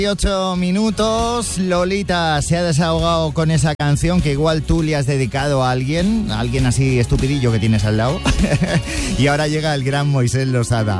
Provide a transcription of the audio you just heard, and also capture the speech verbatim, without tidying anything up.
Ocho minutos. Lolita se ha desahogado con esa canción que igual tú le has dedicado a alguien, a alguien así estupidillo que tienes al lado. Y ahora llega el gran Moisés Losada.